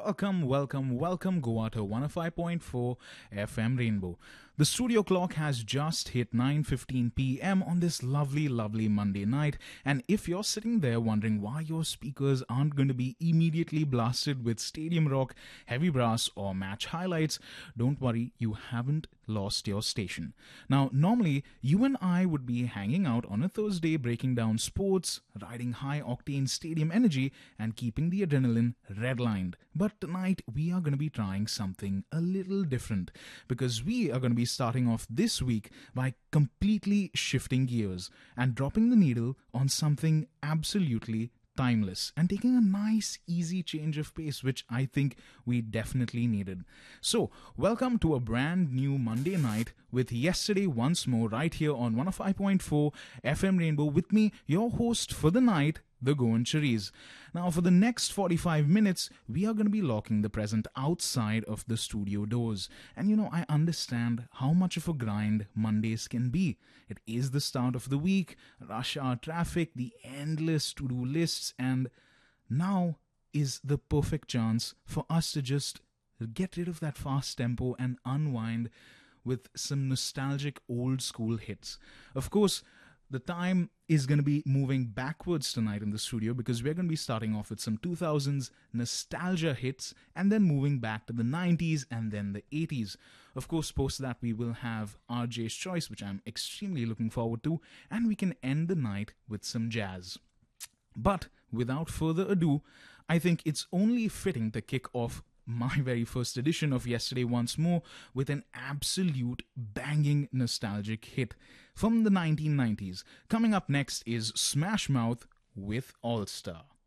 welcome Goa to 105.4 FM Rainbow. The studio clock has just hit 9:15 p.m. on this lovely Monday night, and if you're sitting there wondering why your speakers aren't going to be immediately blasted with stadium rock, heavy brass, or match highlights, don't worry, you haven't lost your station. Now, normally, you and I would be hanging out on a Thursday breaking down sports, riding high octane stadium energy, and keeping the adrenaline redlined. But tonight, we are going to be trying something a little different because we are going to be starting off this week by completely shifting gears and dropping the needle on something absolutely timeless and taking a nice, easy change of pace, which I think we definitely needed. So, welcome to a brand new Monday night with Yesterday Once More right here on 105.4 FM Rainbow with me, your host for the night, the Goan Cherries. Now, for the next 45 minutes, we are going to be locking the present outside of the studio doors. And I understand how much of a grind Mondays can be. It is the start of the week, rush hour traffic, the endless to-do lists, and now is the perfect chance for us to just get rid of that fast tempo and unwind with some nostalgic old school hits. Of course, the time is going to be moving backwards tonight in the studio because we're going to be starting off with some 2000s nostalgia hits and then moving back to the 90s and then the 80s. Of course, post that we will have RJ's Choice, which I'm extremely looking forward to, and we can end the night with some jazz. But without further ado, I think it's only fitting to kick off my very first edition of Yesterday Once More with an absolute banging nostalgic hit from the 1990s. Coming up next is Smash Mouth with All Star.